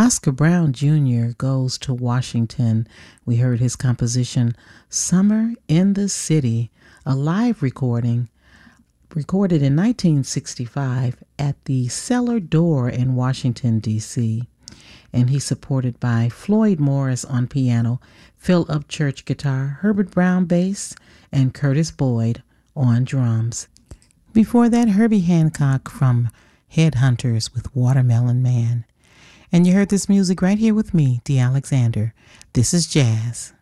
Oscar Brown Jr. goes to Washington. We heard his composition Summer in the City, a live recorded in 1965 at the Cellar Door in Washington, D.C. And he's supported by Floyd Morris on piano, Phil Upchurch guitar, Herbert Brown bass, and Curtis Boyd on drums. Before that, Herbie Hancock from Headhunters with Watermelon Man. And you heard this music right here with me, Dee Alexander. This is jazz.